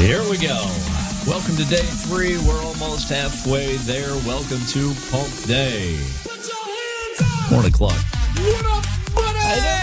Here we go. Welcome to day 3. We're almost halfway there. Welcome to Pulp Day. 1 o'clock. What up, buddy?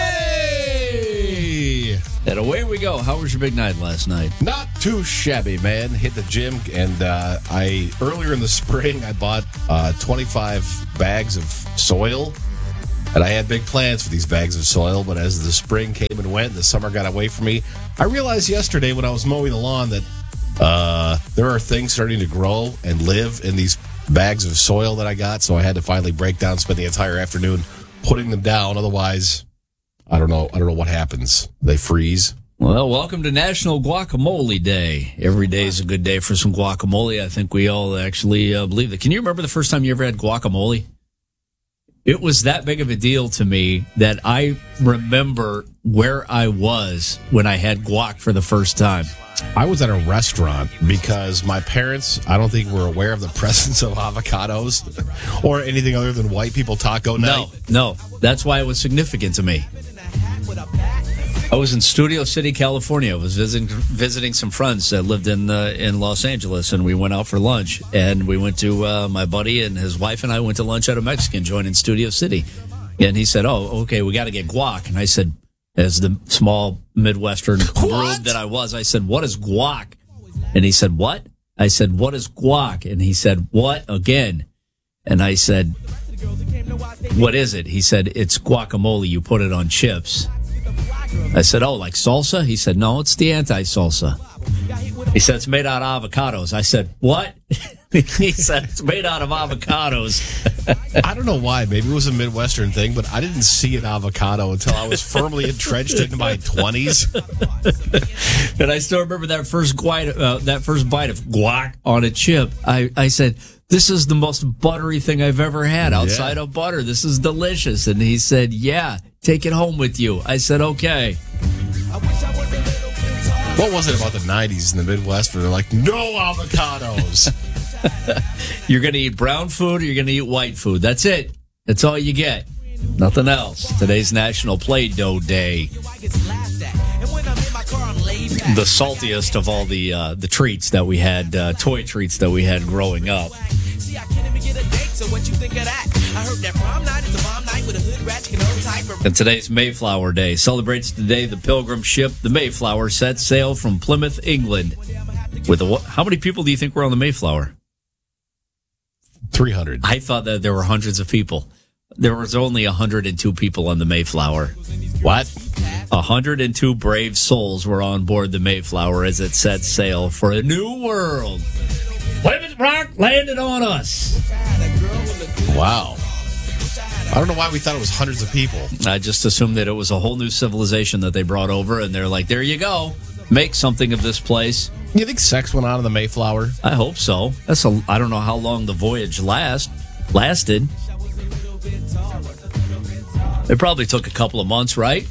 Hey! And away we go. How was your big night last night? Not too shabby, man. Hit the gym, and I earlier in the spring I bought 25 bags of soil, and I had big plans for these bags of soil. But as the spring came and went, the summer got away from me. I realized yesterday when I was mowing the lawn that there are things starting to grow and live in these bags of soil that I got. So I had to finally break down, spend the entire afternoon putting them down. Otherwise, I don't know what happens. They freeze. Well, welcome to National Guacamole Day. Every day is a good day for some guacamole. I think we all actually believe that. Can you remember the first time you ever had guacamole? It was that big of a deal to me that I remember where I was when I had guac for the first time. I was at a restaurant because my parents, I don't think, were aware of the presence of avocados or anything other than white people taco night. No. That's why it was significant to me. I was in Studio City, California. I was visiting some friends that lived in Los Angeles, and we went out for lunch. And we went to my buddy and his wife and I went to lunch at a Mexican joint in Studio City. And he said, "Oh, okay, we got to get guac." And I said, as the small Midwestern brood that I was, I said, "What is guac?" And he said, "What?" I said, "What is guac?" And he said, "What?" again. And I said, "What is it?" He said, "It's guacamole. You put it on chips." I said, "Oh, like salsa?" He said, "No, it's the anti-salsa." He said, "It's made out of avocados." I said, "What?" He said, "It's made out of avocados." I don't know why. Maybe it was a Midwestern thing, but I didn't see an avocado until I was firmly entrenched into my 20s. And I still remember that first bite of guac on a chip. I said, "This is the most buttery thing I've ever had outside of butter. This is delicious." And he said, "Yeah, take it home with you." I said, "Okay." What was it about the 90s in the Midwest where they're like, no avocados? You're going to eat brown food or you're going to eat white food. That's it. That's all you get. Nothing else. Today's National Play-Doh Day. The saltiest of all the treats that we had, toy treats that we had growing up. And today's Mayflower Day. Celebrates today the Pilgrim ship, the Mayflower, set sail from Plymouth, England. How many people do you think were on the Mayflower? 300. I thought that there were hundreds of people. There was only 102 people on the Mayflower. What? 102 brave souls were on board the Mayflower as it set sail for a new world. Plymouth Rock landed on us. Wow. I don't know why we thought it was hundreds of people. I just assumed that it was a whole new civilization that they brought over, and they're like, there you go. Make something of this place. You think sex went on in the Mayflower? I hope so. I don't know how long the voyage lasted. It probably took a couple of months, right?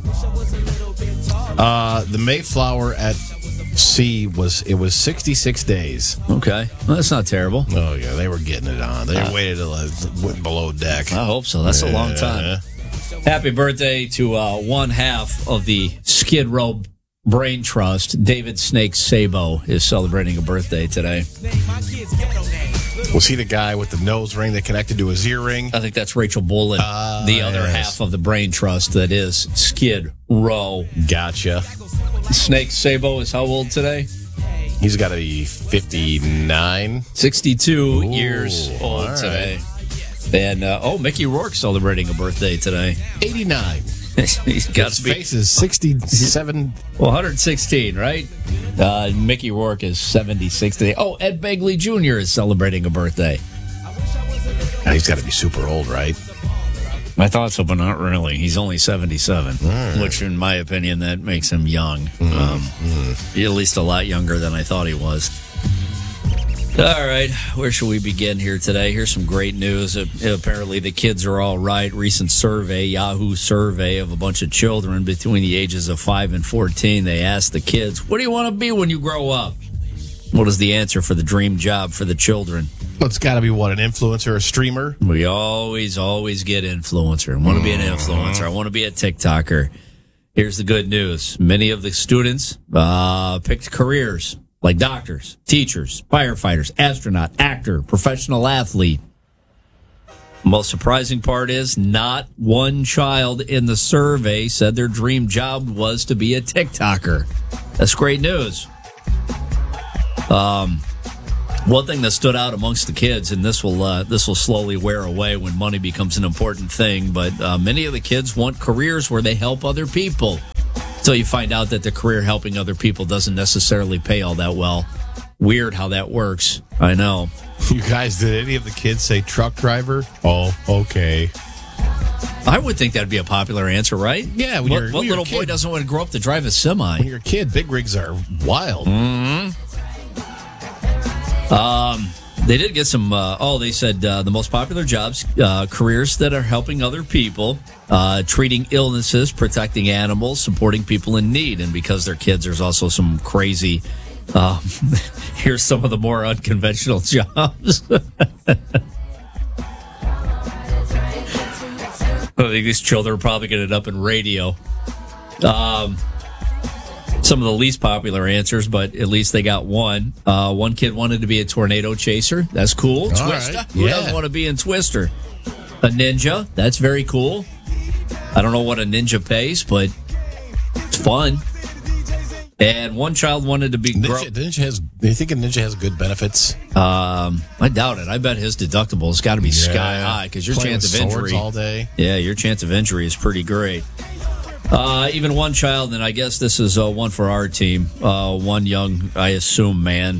The Mayflower at sea was 66 days. Okay. Well, that's not terrible. Oh, yeah, they were getting it on. They waited till it went below deck. I hope so. That's a long time. Happy birthday to one half of the Skid Row Brain Trust. David Snake Sabo is celebrating a birthday today. Was he the guy with the nose ring that connected to his earring? I think that's Rachel Bullen, the other half of the Brain Trust that is Skid Row. Gotcha. Snake Sabo is how old today? He's got to be 59. 62 years old today. And, Mickey Rourke celebrating a birthday today. 89. He's got His face is 67. Well, 116, right? Mickey Rourke is 76 today. Oh, Ed Begley Jr. is celebrating a birthday. He's got to be super old, right? I thought so, but not really. He's only 77, which, in my opinion, that makes him young. At least a lot younger than I thought he was. All right, where should we begin here today? Here's some great news. Apparently, the kids are all right. Recent survey, Yahoo survey of a bunch of children between the ages of 5 and 14. They asked the kids, what do you want to be when you grow up? What is the answer for the dream job for the children? Well, it's got to be, what, an influencer, a streamer? We always get influencer. I want to be an influencer. I want to be a TikToker. Here's the good news. Many of the students picked careers. like doctors, teachers, firefighters, astronaut, actor, professional athlete. Most surprising part is not one child in the survey said their dream job was to be a TikToker. That's great news. One thing that stood out amongst the kids, and this will slowly wear away when money becomes an important thing, but many of the kids want careers where they help other people. So you find out that the career helping other people doesn't necessarily pay all that well. Weird how that works. I know. You guys, did any of the kids say truck driver? Oh, okay. I would think that'd be a popular answer, right? Yeah. What little boy doesn't want to grow up to drive a semi? When you're a kid, big rigs are wild. Mm-hmm. They did get some, they said the most popular jobs, careers that are helping other people, treating illnesses, protecting animals, supporting people in need. And because they're kids, there's also some crazy, here's some of the more unconventional jobs. I think these children are probably going to end up in radio. Some of the least popular answers, but at least they got one. One kid wanted to be a tornado chaser. That's cool. All Twister. right. Who doesn't want to be in Twister? A ninja. That's very cool. I don't know what a ninja pays, but it's fun. And one child wanted to be... Do you think a ninja has good benefits? I doubt it. I bet his deductible's got to be sky high because your Playing chance of injury all day. Yeah, your chance of injury is pretty great. Even one child, and I guess this is one for our team. One young man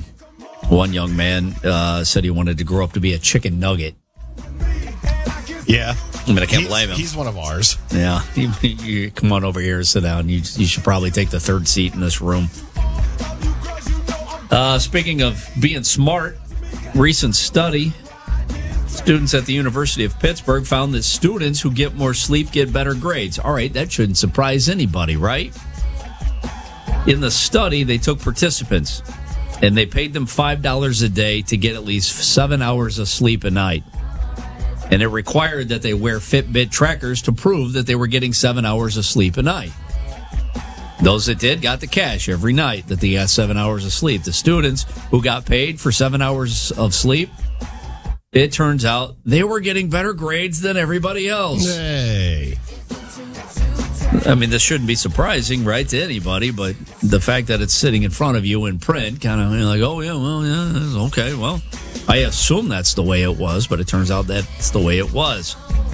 said he wanted to grow up to be a chicken nugget. Yeah. I mean, I can't blame him. He's one of ours. Yeah. You come on over here and sit down. You should probably take the third seat in this room. Speaking of being smart, recent study, students at the University of Pittsburgh found that students who get more sleep get better grades. All right, that shouldn't surprise anybody, right? In the study, they took participants, and they paid them $5 a day to get at least 7 hours of sleep a night. And it required that they wear Fitbit trackers to prove that they were getting 7 hours of sleep a night. Those that did got the cash every night that they got 7 hours of sleep. The students who got paid for 7 hours of sleep, it turns out they were getting better grades than everybody else. Hey. I mean, this shouldn't be surprising, right, to anybody, but the fact that it's sitting in front of you in print, kind of like, oh, yeah, well, yeah, okay, well, I assume that's the way it was, but it turns out that's the way it was.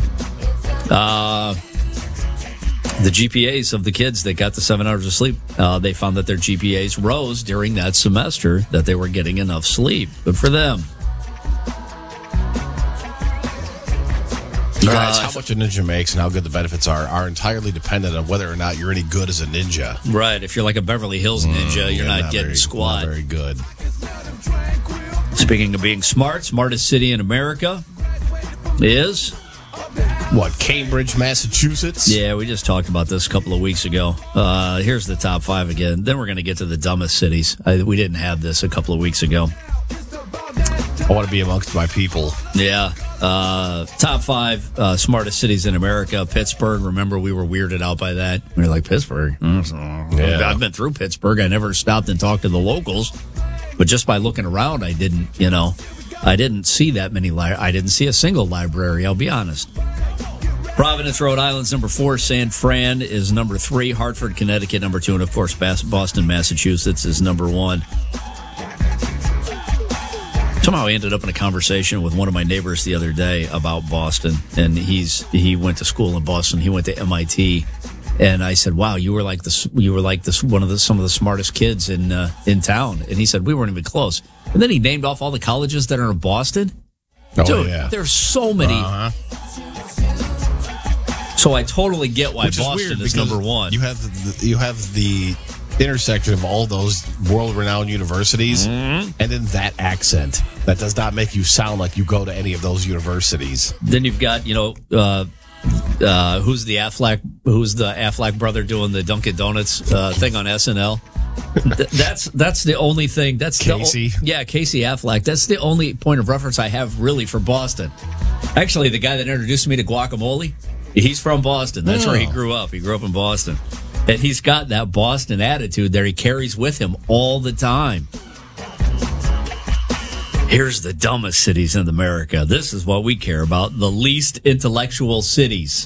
The GPAs of the kids that got the 7 hours of sleep, they found that their GPAs rose during that semester, that they were getting enough sleep. Good for them. Guys, how much a ninja makes and how good the benefits are entirely dependent on whether or not you're any good as a ninja. Right. If you're like a Beverly Hills ninja, you're not getting squat. Not very good. Speaking of being smart, smartest city in America is... What, Cambridge, Massachusetts? Yeah, we just talked about this a couple of weeks ago. Here's the top 5 again. Then we're going to get to the dumbest cities. We didn't have this a couple of weeks ago. I want to be amongst my people. Yeah. Top 5 smartest cities in America. Pittsburgh. Remember, we were weirded out by that. We were like, Pittsburgh? Yeah. I've been through Pittsburgh. I never stopped and talked to the locals. But just by looking around, I didn't see that many. I didn't see a single library, I'll be honest. Providence, Rhode Island's number 4. San Fran is number 3. Hartford, Connecticut, number 2. And, of course, Boston, Massachusetts is number 1. Somehow I ended up in a conversation with one of my neighbors the other day about Boston, and he went to school in Boston. He went to MIT, and I said, "Wow, some of the smartest kids in town." And he said, "We weren't even close." And then he named off all the colleges that are in Boston. Oh, Dude, yeah. there's so many. So I totally get why Boston is number 1. You have the intersection of all those world-renowned universities, and then that accent that does not make you sound like you go to any of those universities. Then you've got, who's the Affleck brother doing the Dunkin' Donuts thing on SNL? That's the only thing. That's Casey. Casey Affleck. That's the only point of reference I have really for Boston. Actually, the guy that introduced me to guacamole, he's from Boston. That's where he grew up. He grew up in Boston. And he's got that Boston attitude that he carries with him all the time. Here's the dumbest cities in America. This is what we care about. The least intellectual cities.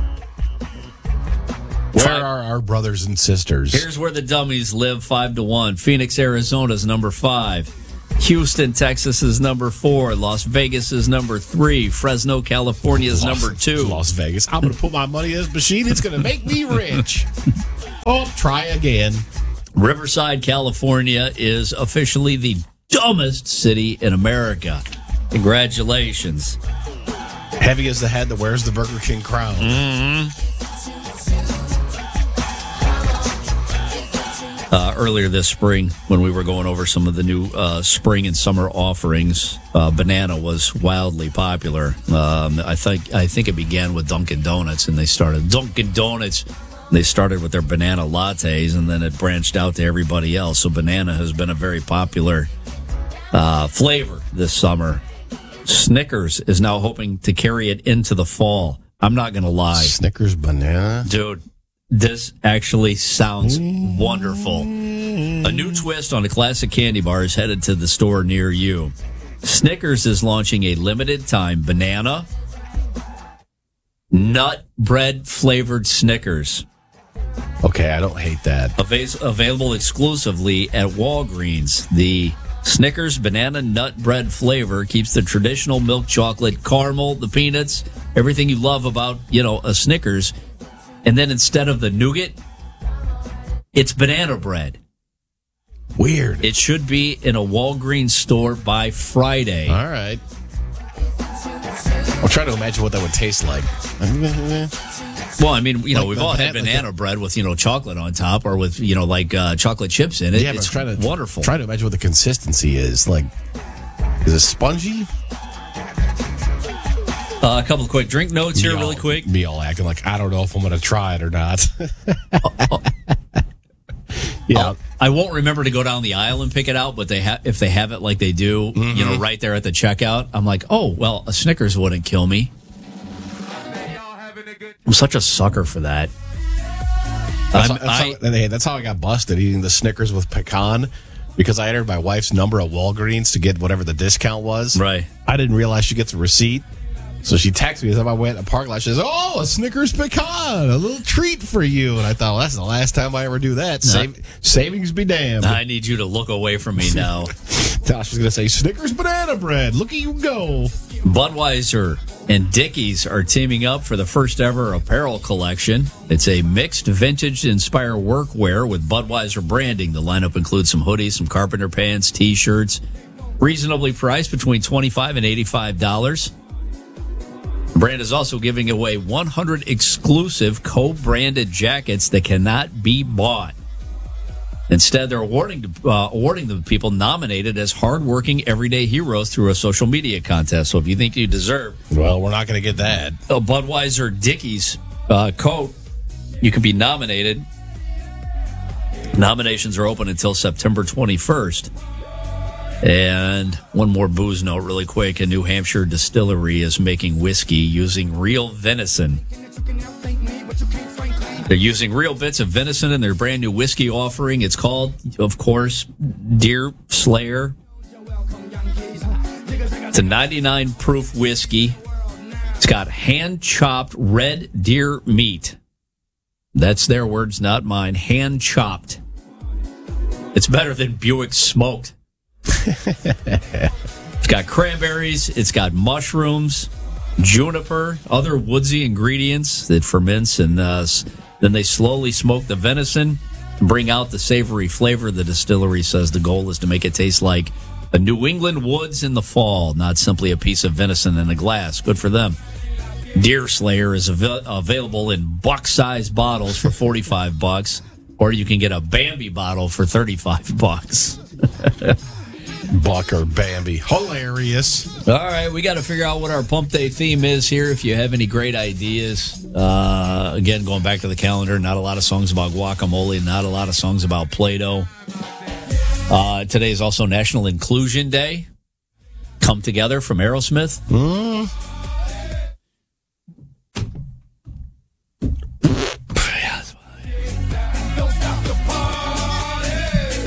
Where are our brothers and sisters? Here's where the dummies live, 5-1. Phoenix, Arizona is number 5. Houston, Texas is number 4. Las Vegas is number 3. Fresno, California is number 2. Las Vegas. I'm going to put my money in this machine. It's going to make me rich. Oh, try again. Riverside, California is officially the dumbest city in America. Congratulations. Heavy as the head that wears the Burger King crown. Mm-hmm. Earlier this spring, when we were going over some of the new spring and summer offerings, banana was wildly popular. I think it began with Dunkin' Donuts, and they started Dunkin' Donuts. They started with their banana lattes, and then it branched out to everybody else. So banana has been a very popular flavor this summer. Snickers is now hoping to carry it into the fall. I'm not going to lie. Snickers banana? Dude, this actually sounds wonderful. A new twist on a classic candy bar is headed to the store near you. Snickers is launching a limited time banana nut bread flavored Snickers. Okay, I don't hate that. Available exclusively at Walgreens. The Snickers banana nut bread flavor keeps the traditional milk chocolate, caramel, the peanuts, everything you love about, a Snickers. And then instead of the nougat, it's banana bread. Weird. It should be in a Walgreens store by Friday. All right. I'm trying to imagine what that would taste like. Well, I mean, we've all had banana bread with, chocolate on top or with, chocolate chips in it. Yeah, but it's wonderful. Try to imagine what the consistency is. Like, is it spongy? A couple of quick drink notes here really quick. Me all acting like I don't know if I'm going to try it or not. Yeah. I won't remember to go down the aisle and pick it out, but if they have it like they do, right there at the checkout, I'm like, oh, well, a Snickers wouldn't kill me. I'm such a sucker for that. That's how I got busted, eating the Snickers with pecan, because I entered my wife's number at Walgreens to get whatever the discount was. Right. I didn't realize she gets a receipt. So she texted me as I went to the parking lot. She says, "Oh, a Snickers pecan, a little treat for you." And I thought, well, that's the last time I ever do that. Savings be damned. I need you to look away from me now. Tosh was going to say, Snickers banana bread. Look at you go. Budweiser and Dickies are teaming up for the first ever apparel collection. It's a mixed vintage-inspired workwear with Budweiser branding. The lineup includes some hoodies, some carpenter pants, T-shirts, reasonably priced between $25 and $85. The brand is also giving away 100 exclusive co-branded jackets that cannot be bought. Instead, they're awarding the people nominated as hardworking everyday heroes through a social media contest. So if you think you deserve... Well, we're not going to get that. A Budweiser Dickies coat, you can be nominated. Nominations are open until September 21st. And one more booze note really quick. A New Hampshire distillery is making whiskey using real venison. They're using real bits of venison in their brand new whiskey offering. It's called, of course, Deer Slayer. It's a 99 proof whiskey. It's got hand-chopped red deer meat. That's their words, not mine. Hand-chopped. It's better than Buick smoked. It's got cranberries. It's got mushrooms, juniper, other woodsy ingredients that ferments, and then they slowly smoke the venison, bring out the savory flavor. The distillery says the goal is to make it taste like a New England woods in the fall, not simply a piece of venison in a glass. Good for them. Deer Slayer is available in buck-sized bottles for $45, or you can get a Bambi bottle for $35. Buck or Bambi. Hilarious. All right, we got to figure out what our Pump Day theme is here. If you have any great ideas, again, going back to the calendar, not a lot of songs about guacamole, not a lot of songs about Play-Doh. Today is also National Inclusion Day. Come Together from Aerosmith.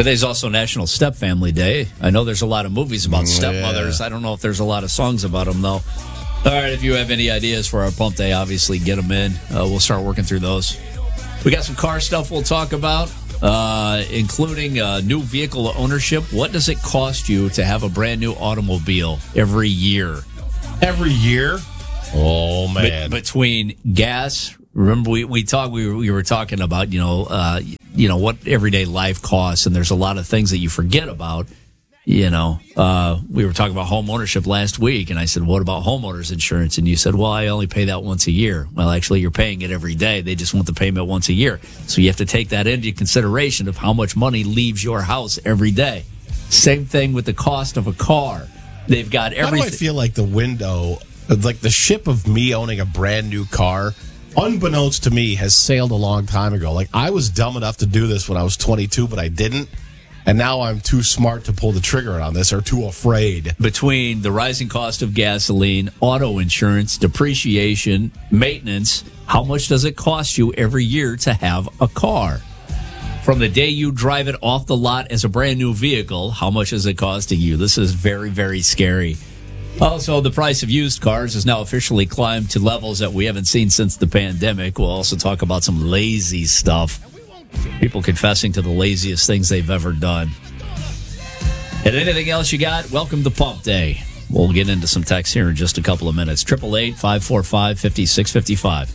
Today's also National Step Family Day. I know there's a lot of movies about stepmothers. Yeah. I don't know if there's a lot of songs about them, though. All right, if you have any ideas for our Pump Day, obviously get them in. We'll start working through those. We got some car stuff we'll talk about, including new vehicle ownership. What does it cost you to have a brand new automobile every year? Every year? Oh, man. Between gas, remember we were talking about, what everyday life costs, and there's a lot of things that you forget about. We were talking about home ownership last week, and I said, what about homeowners insurance? And you said, well, I only pay that once a year. Well, actually, you're paying it every day. They just want the payment once a year. So you have to take that into consideration of how much money leaves your house every day. Same thing with the cost of a car. They've got everything. Why do I feel like the ship of me owning a brand new car, unbeknownst to me, has sailed a long time ago. Like, I was dumb enough to do this when I was 22, but I didn't. And now I'm too smart to pull the trigger on this, or too afraid. Between the rising cost of gasoline, auto insurance, depreciation, maintenance, how much does it cost you every year to have a car? From the day you drive it off the lot as a brand new vehicle, how much is it costing you? This is very, very scary. Also, the price of used cars has now officially climbed to levels that we haven't seen since the pandemic. We'll also talk about some lazy stuff. People confessing to the laziest things they've ever done. And anything else you got? Welcome to Pump Day. We'll get into some text here in just a couple of minutes. 888-545-5655.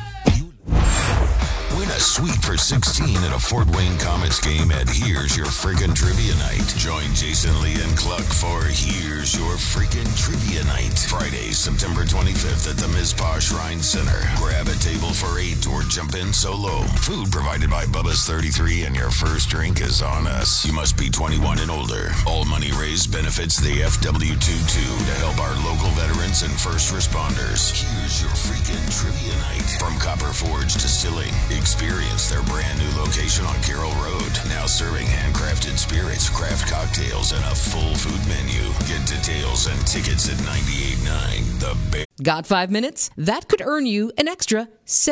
Win a suite for 16 at a Fort Wayne Comets game at Here's Your Frickin' Trivia Night. Join Jason Lee and Cluck for Here's Your Frickin' Trivia Night. Friday, September 25th at the Mizpah Shrine Center. Grab a table for 8 or jump in solo. Food provided by Bubba's 33 and your first drink is on us. You must be 21 and older. All money raised benefits the FW22 to help our local veterans and first responders. Here's Your Frickin' Trivia Night. From Copper Forge Distilling. Experience their brand new location on Carroll Road. Now serving handcrafted spirits, craft cocktails, and a full food menu. Get details and tickets at 98.9 The Bear. Got 5 minutes? That could earn you an extra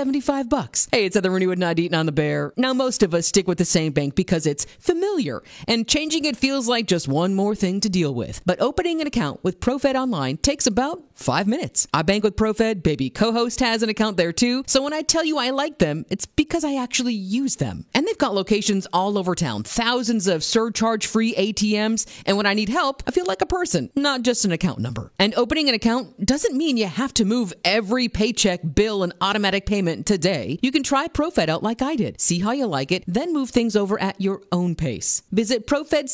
$75. Hey, it's Heather Rooney with 98 on the Bear. Now, most of us stick with the same bank because it's familiar, and changing it feels like just one more thing to deal with. But opening an account with ProFed Online takes about 5 minutes. I bank with ProFed. Baby co-host has an account there too. So when I tell you I like them, it's because I actually use them. And they've got locations all over town, thousands of surcharge-free ATMs. And when I need help, I feel like a person, not just an account number. And opening an account doesn't mean you have to move every paycheck, bill, and automatic payment today. You can try ProFed out like I did. See how you like it, then move things over at your own pace. Visit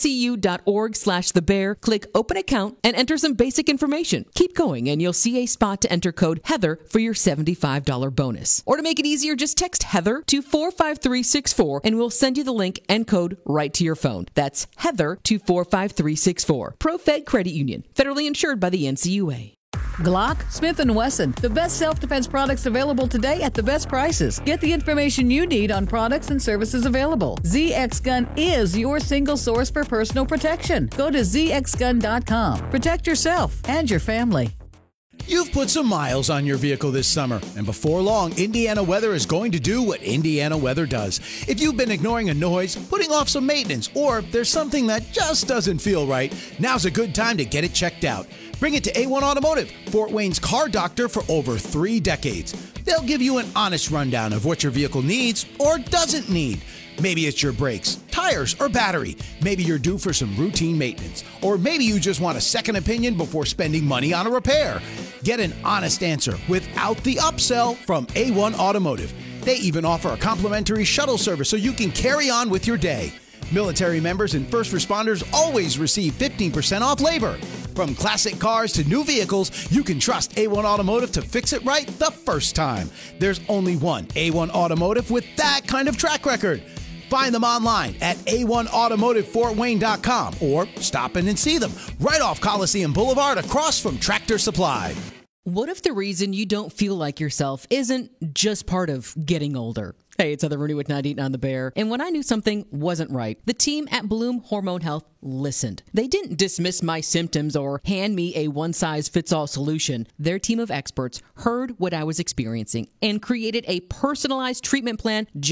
profedcu.org/thebear, click open account, and enter some basic information. Keep going, and you'll see a spot to enter code Heather for your $75 bonus. Or to make it easier, just text Heather to 45364, and we'll send you the link and code right to your phone. That's Heather to 45364. ProFed Credit Union, federally insured by the NCUA. Glock, Smith & Wesson, the best self-defense products available today at the best prices. Get the information you need on products and services available. ZX Gun is your single source for personal protection. Go to zxgun.com. Protect yourself and your family. You've put some miles on your vehicle this summer, and before long, Indiana Weather is going to do what Indiana Weather does. If you've been ignoring a noise, putting off some maintenance, or there's something that just doesn't feel right, now's a good time to get it checked out. Bring it to A1 Automotive, Fort Wayne's car doctor for over 3 decades. They'll give you an honest rundown of what your vehicle needs or doesn't need. Maybe it's your brakes, tires, or battery. Maybe you're due for some routine maintenance. Or maybe you just want a second opinion before spending money on a repair. Get an honest answer without the upsell from A1 Automotive. They even offer a complimentary shuttle service so you can carry on with your day. Military members and first responders always receive 15% off labor. From classic cars to new vehicles, you can trust A1 Automotive to fix it right the first time. There's only one A1 Automotive with that kind of track record. Find them online at a1automotivefortwayne.com or stop in and see them right off Coliseum Boulevard across from Tractor Supply. What if the reason you don't feel like yourself isn't just part of getting older? Hey, it's Heather Rooney with 98 on the Bear. And when I knew something wasn't right, the team at Bloom Hormone Health listened. They didn't dismiss my symptoms or hand me a one-size-fits-all solution. Their team of experts heard what I was experiencing and created a personalized treatment plan just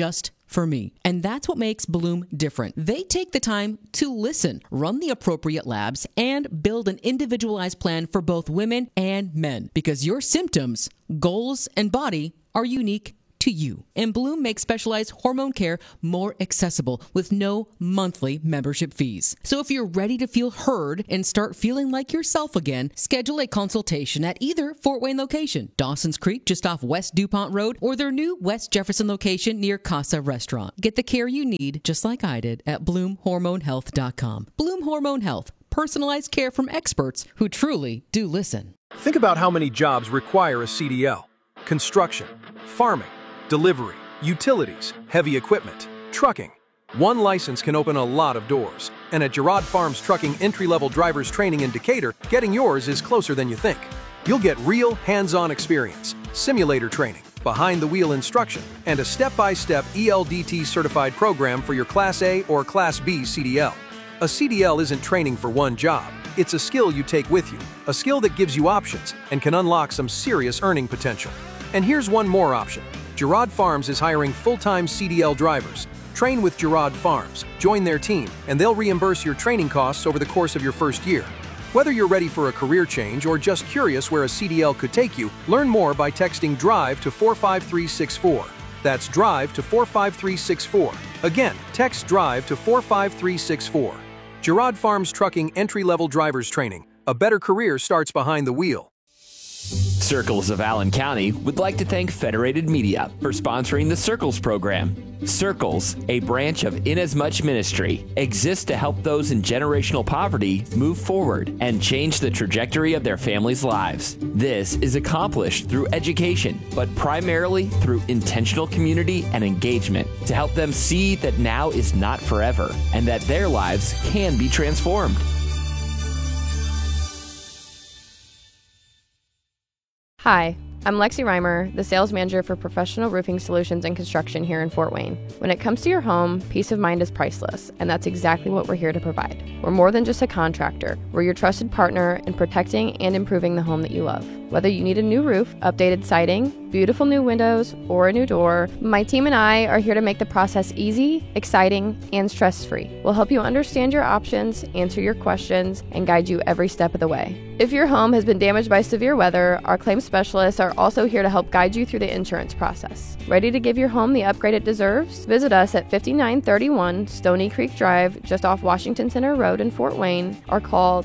for me. And that's what makes Bloom different. They take the time to listen, run the appropriate labs, and build an individualized plan for both women and men. Because your symptoms, goals, and body are unique to you. And Bloom makes specialized hormone care more accessible with no monthly membership fees. So if you're ready to feel heard and start feeling like yourself again, schedule a consultation at either Fort Wayne location, Dawson's Creek just off West DuPont Road, or their new West Jefferson location near Casa Restaurant. Get the care you need, just like I did, at BloomHormoneHealth.com. Bloom Hormone Health, personalized care from experts who truly do listen. Think about how many jobs require a CDL. Construction, farming, delivery, utilities, heavy equipment, trucking. One license can open a lot of doors. And at Girard Farms Trucking Entry-Level Drivers Training in Decatur, getting yours is closer than you think. You'll get real hands-on experience, simulator training, behind-the-wheel instruction, and a step-by-step ELDT certified program for your Class A or Class B CDL. A CDL isn't training for one job. It's a skill you take with you, a skill that gives you options and can unlock some serious earning potential. And here's one more option. Girard Farms is hiring full-time CDL drivers. Train with Girard Farms, join their team, and they'll reimburse your training costs over the course of your first year. Whether you're ready for a career change or just curious where a CDL could take you, learn more by texting DRIVE to 45364. That's DRIVE to 45364. Again, text DRIVE to 45364. Girard Farms Trucking Entry-Level Drivers Training. A better career starts behind the wheel. Circles of Allen County would like to thank Federated Media for sponsoring the Circles program. Circles, a branch of Inasmuch Ministry, exists to help those in generational poverty move forward and change the trajectory of their families' lives. This is accomplished through education, but primarily through intentional community and engagement to help them see that now is not forever and that their lives can be transformed. Hi, I'm Lexi Reimer, the sales manager for Professional Roofing Solutions and Construction here in Fort Wayne. When it comes to your home, peace of mind is priceless, and that's exactly what we're here to provide. We're more than just a contractor. We're your trusted partner in protecting and improving the home that you love. Whether you need a new roof, updated siding, beautiful new windows, or a new door, my team and I are here to make the process easy, exciting, and stress-free. We'll help you understand your options, answer your questions, and guide you every step of the way. If your home has been damaged by severe weather, our claims specialists are also here to help guide you through the insurance process. Ready to give your home the upgrade it deserves? Visit us at 5931 Stony Creek Drive, just off Washington Center Road in Fort Wayne, or call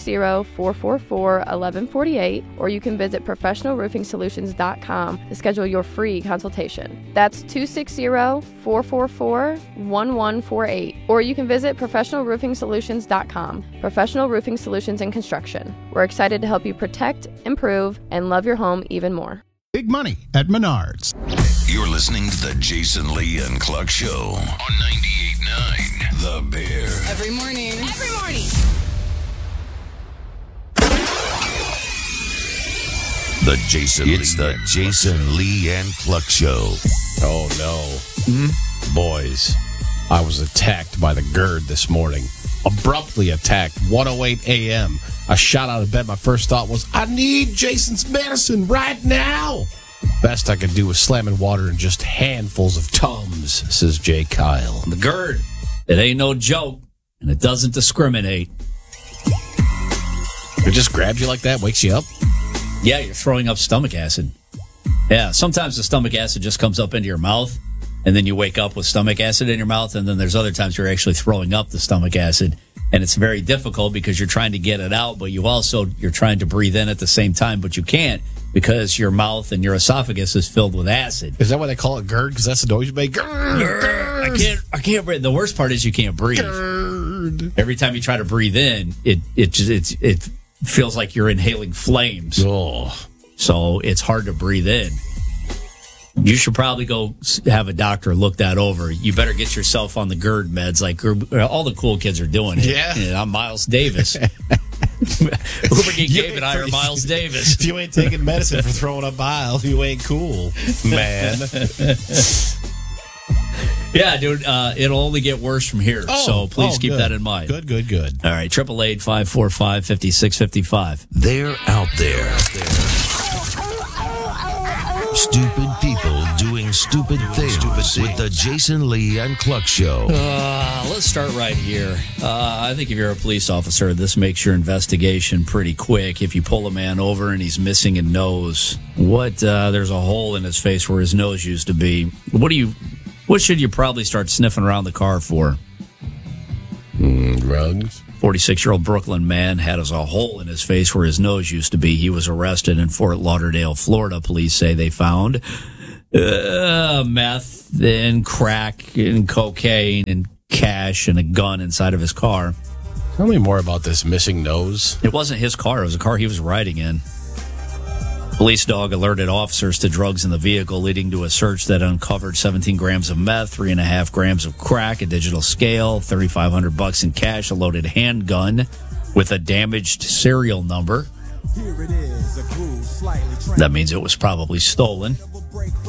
260-444-1148, or you can visit professionalroofingsolutions.com to schedule your free consultation. That's 260-444-1148, or you can visit professionalroofingsolutions.com. Professional Roofing Solutions and Construction. We're excited to help you protect, improve, and love your home even more. Big money at Menards. You're listening to the Jason Lee and Cluck Show on 98.9 The Bear. Every morning. Every morning. It's the Jason Lee and Cluck Show. Oh, no. Boys, I was attacked by the GERD this morning. Abruptly attacked, 1:08 a.m. I shot out of bed. My first thought was, I need Jason's medicine right now. Best I could do was slamming water in just handfuls of Tums, says Jay Kyle. The GERD, it ain't no joke, and it doesn't discriminate. It just grabs you like that, wakes you up? Yeah, you're throwing up stomach acid. Yeah, sometimes the stomach acid just comes up into your mouth, and then you wake up with stomach acid in your mouth, and then there's other times you're actually throwing up the stomach acid. And it's very difficult because you're trying to get it out, but you're trying to breathe in at the same time, but you can't because your mouth and your esophagus is filled with acid. Is that why they call it GERD? Because that's the noise you make? GERD. I can't breathe. The worst part is you can't breathe. GERD. Every time you try to breathe in, it feels like you're inhaling flames. Oh. So it's hard to breathe in. You should probably go have a doctor look that over. You better get yourself on the GERD meds like all the cool kids are doing it. Yeah. I'm Miles Davis. Uber Geek Gabe and I are Miles Davis. If you ain't taking medicine for throwing up bile, you ain't cool, man. Yeah, dude, it'll only get worse from here. So please keep that in mind. Good. All right, 888-545-5655. They're out there. Stupid people doing stupid things with the Jason Lee and Cluck Show. Let's start right here. I think if you're a police officer, this makes your investigation pretty quick. If you pull a man over and he's missing a nose, there's a hole in his face where his nose used to be. What should you probably start sniffing around the car for? Drugs. 46-year-old Brooklyn man had a hole in his face where his nose used to be. He was arrested in Fort Lauderdale, Florida. Police say they found meth and crack and cocaine and cash and a gun inside of his car. Tell me more about this missing nose. It wasn't his car. It was a car he was riding in. Police dog alerted officers to drugs in the vehicle, leading to a search that uncovered 17 grams of meth, 3.5 grams of crack, a digital scale, $3,500 in cash, a loaded handgun with a damaged serial number. That means it was probably stolen.